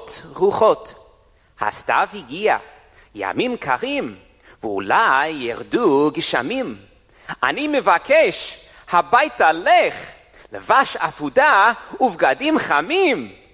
נושבות רוחות. הסתיו הגיע, ימים קרים, ואולי ירדו גשמים. אני מבקש, הביתה לך, לבש אפודה ובגדים חמים.